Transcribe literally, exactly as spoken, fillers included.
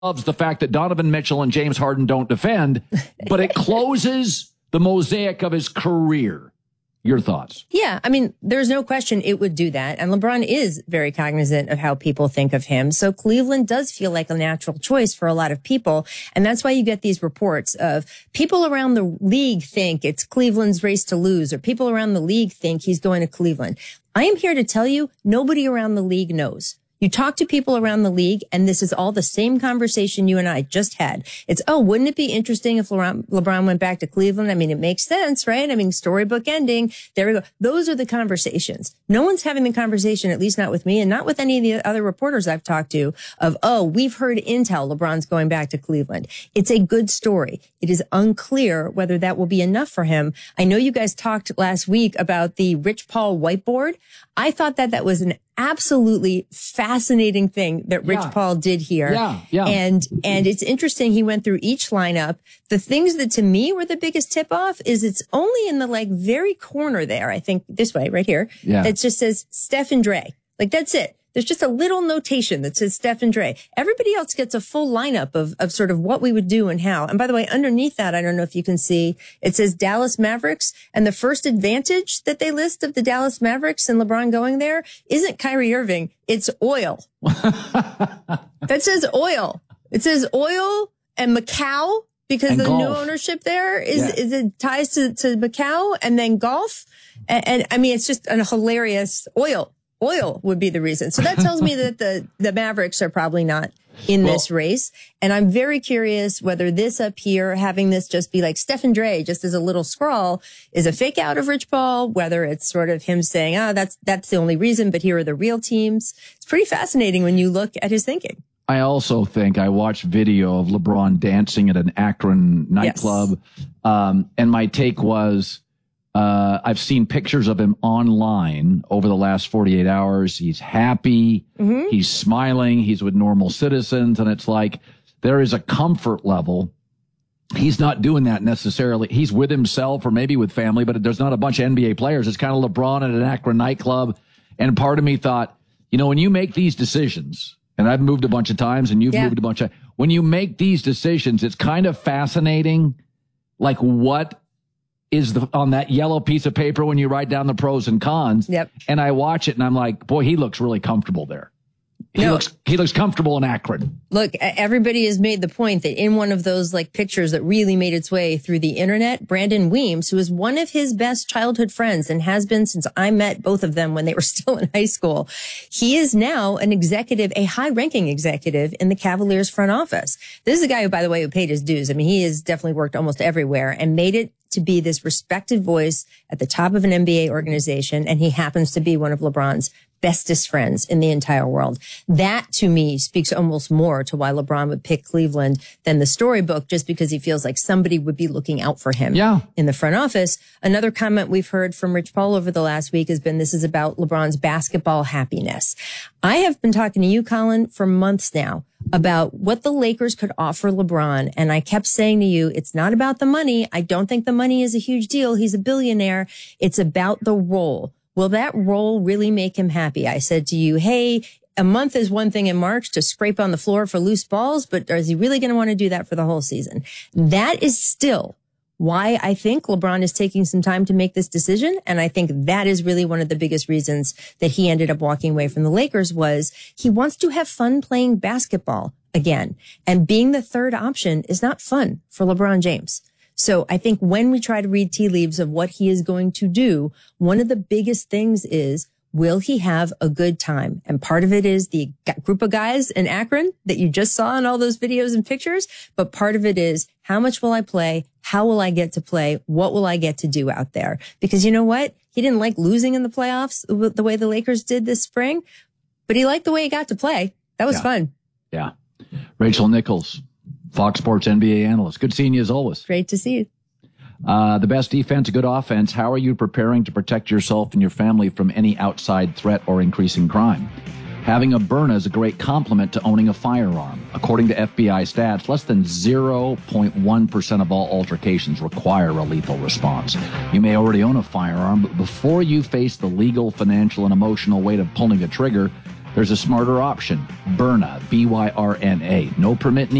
loves the fact that Donovan Mitchell and James Harden don't defend, but it closes the mosaic of his career. Your thoughts? Yeah, I mean, there's no question it would do that. And LeBron is very cognizant of how people think of him. So Cleveland does feel like a natural choice for a lot of people. And that's why you get these reports of people around the league think it's Cleveland's race to lose, or people around the league think he's going to Cleveland. I am here to tell you, nobody around the league knows. You talk to people around the league, and this is all the same conversation you and I just had. It's, oh, wouldn't it be interesting if LeBron, LeBron went back to Cleveland? I mean, it makes sense, right? I mean, storybook ending. There we go. Those are the conversations. No one's having the conversation, at least not with me and not with any of the other reporters I've talked to, of, oh, we've heard intel LeBron's going back to Cleveland. It's a good story. It is unclear whether that will be enough for him. I know you guys talked last week about the Rich Paul whiteboard. I thought that that was an absolutely fascinating thing that Rich yeah. Paul did here. Yeah, yeah. And, and it's interesting. He went through each lineup. The things that to me were the biggest tip off is it's only in the like very corner there. I think this way, right here. Yeah. That just says Steph and Dre. Like that's it. There's just a little notation that says Steph and Dre. Everybody else gets a full lineup of, of sort of what we would do and how. And by the way, underneath that, I don't know if you can see, it says Dallas Mavericks. And the first advantage that they list of the Dallas Mavericks and LeBron going there isn't Kyrie Irving. It's oil. That says oil. It says oil and Macau because and the golf. new ownership there is, yeah. is it ties to, to Macau and then golf. And, and I mean, it's just a hilarious oil. Oil would be the reason. So that tells me that the, the Mavericks are probably not in well, this race. And I'm very curious whether this up here, having this just be like Steph and Dre, just as a little scrawl, is a fake out of Rich Paul, whether it's sort of him saying, oh, that's, that's the only reason, but here are the real teams. It's pretty fascinating when you look at his thinking. I also think I watched video of LeBron dancing at an Akron nightclub. Yes. Um, and my take was, Uh, I've seen pictures of him online over the last forty-eight hours. He's happy. Mm-hmm. He's smiling. He's with normal citizens. And it's like there is a comfort level. He's not doing that necessarily. He's with himself or maybe with family, but there's not a bunch of N B A players. It's kind of LeBron at an Akron nightclub. And part of me thought, you know, when you make these decisions, and I've moved a bunch of times and you've yeah. moved a bunch of, when you make these decisions, it's kind of fascinating. Like what is the on that yellow piece of paper when you write down the pros and cons. Yep. And I watch it and I'm like, boy, he looks really comfortable there. He no. looks he looks comfortable in Akron. Look, everybody has made the point that in one of those like pictures that really made its way through the internet, Brandon Weems, who is one of his best childhood friends and has been since I met both of them when they were still in high school, he is now an executive, a high-ranking executive in the Cavaliers front office. This is a guy who, by the way, who paid his dues. I mean, he has definitely worked almost everywhere and made it to be this respected voice at the top of an N B A organization, and he happens to be one of LeBron's bestest friends in the entire world. That, to me, speaks almost more to why LeBron would pick Cleveland than the storybook, just because he feels like somebody would be looking out for him yeah. in the front office. Another comment we've heard from Rich Paul over the last week has been this is about LeBron's basketball happiness. I have been talking to you, Colin, for months now about what the Lakers could offer LeBron. And I kept saying to you, it's not about the money. I don't think the money is a huge deal. He's a billionaire. It's about the role. Will that role really make him happy? I said to you, hey, a month is one thing in March to scrape on the floor for loose balls, but is he really going to want to do that for the whole season? That is still why I think LeBron is taking some time to make this decision. And I think that is really one of the biggest reasons that he ended up walking away from the Lakers was he wants to have fun playing basketball again. And being the third option is not fun for LeBron James. So I think when we try to read tea leaves of what he is going to do, one of the biggest things is, will he have a good time? And part of it is the group of guys in Akron that you just saw in all those videos and pictures. But part of it is, how much will I play? How will I get to play? What will I get to do out there? Because you know what? He didn't like losing in the playoffs the way the Lakers did this spring, but he liked the way he got to play. That was yeah. fun. Yeah. Rachel Nichols, Fox Sports N B A analyst. Good seeing you as always. Great to see you. Uh, the best defense, a good offense. How are you preparing to protect yourself and your family from any outside threat or increasing crime? Having a Byrna is a great complement to owning a firearm. According to F B I stats, less than zero point one percent of all altercations require a lethal response. You may already own a firearm, but before you face the legal, financial, and emotional weight of pulling a trigger, There's a smarter option, Byrna, B Y R N A. No permit